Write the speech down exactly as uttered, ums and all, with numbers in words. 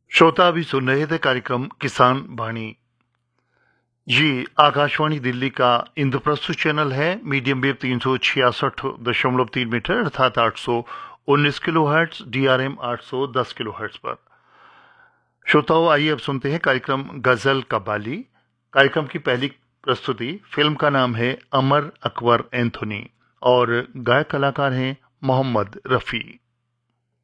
श्रोता अभी सुन रहे थे कार्यक्रम किसान वाणी। ये आकाशवाणी दिल्ली का इंद्रप्रस्थ चैनल है। मीडियम वेव तीन सौ छियासठ दशमलव तीन मीटर अर्थात आठ सौ उन्नीस kilo hertz, D R M आठ सौ दस किलो हर्ट्स पर। श्रोताओं, आइए अब सुनते हैं कार्यक्रम गजल कव्वाली। कार्यक्रम की पहली प्रस्तुति, फिल्म का नाम है अमर अकबर एंथोनी और गायक कलाकार हैं मोहम्मद रफी।